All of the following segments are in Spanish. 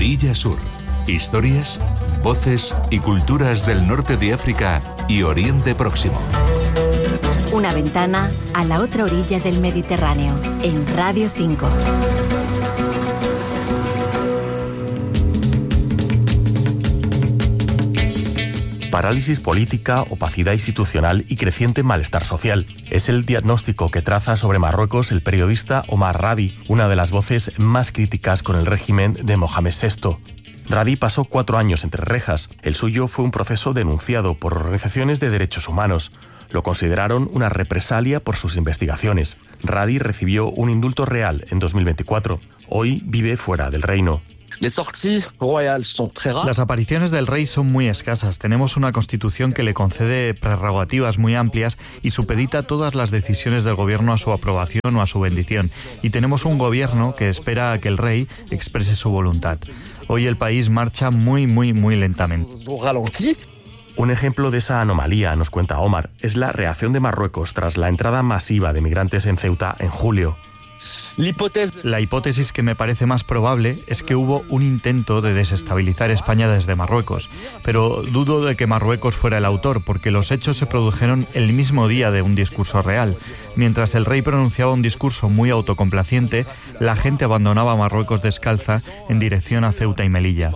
Orilla Sur. Historias, voces y culturas del norte de África y Oriente Próximo. Una ventana a la otra orilla del Mediterráneo, en Radio 5. Parálisis política, opacidad institucional y creciente malestar social. Es el diagnóstico que traza sobre Marruecos el periodista Omar Radi, una de las voces más críticas con el régimen de Mohamed VI. Radi pasó 4 años entre rejas. El suyo fue un proceso denunciado por organizaciones de derechos humanos. Lo consideraron una represalia por sus investigaciones. Radi recibió un indulto real en 2024. Hoy vive fuera del reino. Las apariciones del rey son muy escasas. Tenemos una constitución que le concede prerrogativas muy amplias y supedita todas las decisiones del gobierno a su aprobación o a su bendición. Y tenemos un gobierno que espera a que el rey exprese su voluntad. Hoy el país marcha muy lentamente. Un ejemplo de esa anomalía, nos cuenta Omar, es la reacción de Marruecos tras la entrada masiva de migrantes en Ceuta en julio. La hipótesis que me parece más probable es que hubo un intento de desestabilizar España desde Marruecos, pero dudo de que Marruecos fuera el autor, porque los hechos se produjeron el mismo día de un discurso real. Mientras el rey pronunciaba un discurso muy autocomplaciente, la gente abandonaba Marruecos descalza en dirección a Ceuta y Melilla.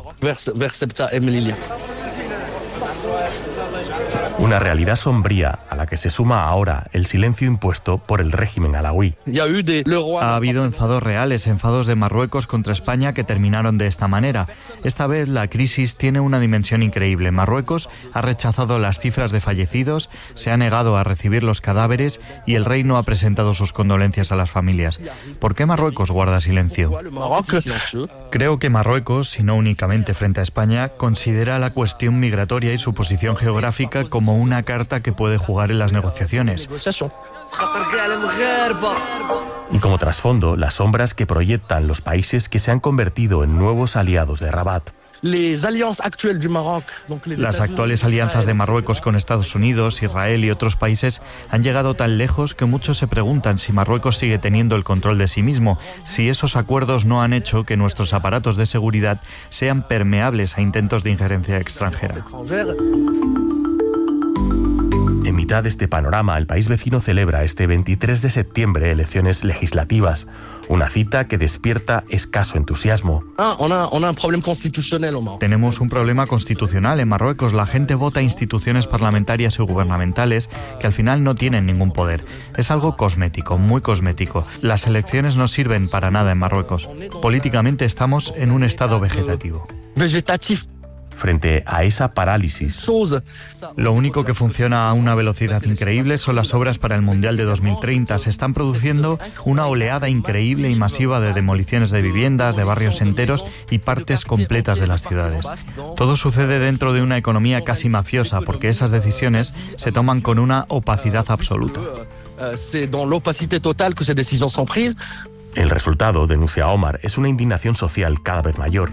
Una realidad sombría a la que se suma ahora el silencio impuesto por el régimen alauí. Ha habido enfados reales, enfados de Marruecos contra España que terminaron de esta manera. Esta vez la crisis tiene una dimensión increíble. Marruecos ha rechazado las cifras de fallecidos, se ha negado a recibir los cadáveres y el rey no ha presentado sus condolencias a las familias. ¿Por qué Marruecos guarda silencio? Creo que Marruecos, y no únicamente frente a España, considera la cuestión migratoria y su posición geográfica como una carta que puede jugar en las negociaciones. Y como trasfondo, las sombras que proyectan los países que se han convertido en nuevos aliados de Rabat. Las actuales alianzas de Marruecos con Estados Unidos, Israel y otros países han llegado tan lejos que muchos se preguntan si Marruecos sigue teniendo el control de sí mismo, si esos acuerdos no han hecho que nuestros aparatos de seguridad sean permeables a intentos de injerencia extranjera. En mitad de este panorama, el país vecino celebra este 23 de septiembre elecciones legislativas, una cita que despierta escaso entusiasmo. Tenemos un problema constitucional en Marruecos. La gente vota instituciones parlamentarias y gubernamentales que al final no tienen ningún poder. Es algo cosmético, muy cosmético. Las elecciones no sirven para nada en Marruecos. Políticamente estamos en un estado vegetativo. Frente a esa parálisis, lo único que funciona a una velocidad increíble son las obras para el Mundial de 2030. Se están produciendo una oleada increíble y masiva de demoliciones de viviendas, de barrios enteros y partes completas de las ciudades. Todo sucede dentro de una economía casi mafiosa, porque esas decisiones se toman con una opacidad absoluta. El resultado, denuncia Omar, es una indignación social cada vez mayor.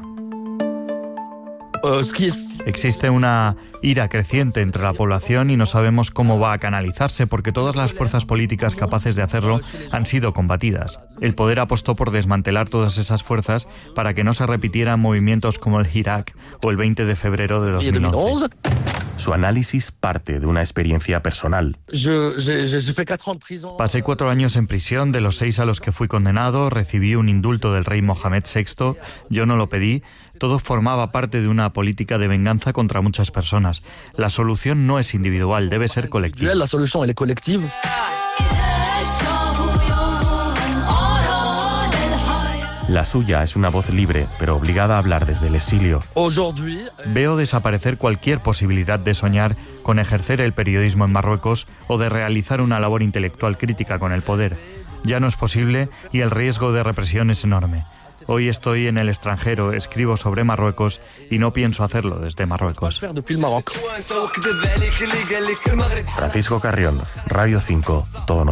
Existe una ira creciente entre la población y no sabemos cómo va a canalizarse porque todas las fuerzas políticas capaces de hacerlo han sido combatidas. El poder apostó por desmantelar todas esas fuerzas para que no se repitieran movimientos como el Hirak o el 20 de febrero de 2011. Su análisis parte de una experiencia personal. Pasé 4 años en prisión, de los 6 a los que fui condenado, recibí un indulto del rey Mohamed VI, yo no lo pedí, todo formaba parte de una política de venganza contra muchas personas. La solución no es individual, debe ser colectiva. La solución es colectiva. La suya es una voz libre, pero obligada a hablar desde el exilio. Veo desaparecer cualquier posibilidad de soñar con ejercer el periodismo en Marruecos o de realizar una labor intelectual crítica con el poder. Ya no es posible y el riesgo de represión es enorme. Hoy estoy en el extranjero, escribo sobre Marruecos y no pienso hacerlo desde Marruecos. Francisco Carrión, Radio 5, Todo Noticias.